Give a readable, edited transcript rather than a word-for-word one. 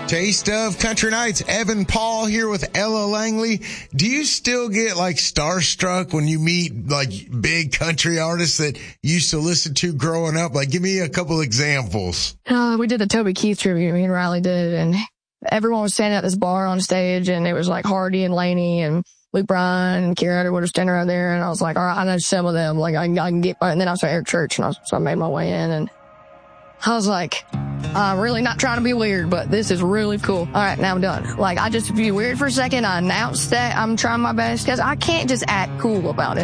Taste of Country Nights. Evan Paul here with Ella Langley. Do you still get like starstruck when you meet like big country artists that you used to listen to growing up? Like, give me a couple examples. We did the Toby Keith tribute, me and Riley did, and everyone was standing at this bar on stage, and it was like Hardy and Laney and Luke Bryan and Keira Underwood were standing right there, and I was like, all right, I know some of them. Like, I can get by. And then I saw Eric Church, and so I made my way in, and I was like, I'm really not trying to be weird, but this is really cool. All right, now I'm done. Like, I just be weird for a second. I announced that I'm trying my best because I can't just act cool about it.